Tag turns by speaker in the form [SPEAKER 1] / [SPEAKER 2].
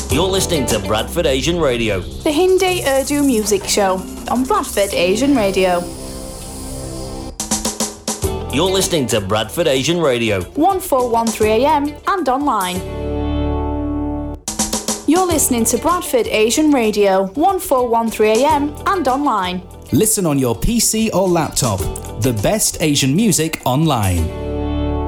[SPEAKER 1] You're listening to Bradford Asian Radio,
[SPEAKER 2] the Hindi Urdu music show on Bradford Asian Radio.
[SPEAKER 1] You're listening to Bradford Asian Radio,
[SPEAKER 2] 1413 AM and online. You're listening to Bradford Asian Radio, 1413 AM and online.
[SPEAKER 3] Listen on your PC or laptop. The best Asian music online.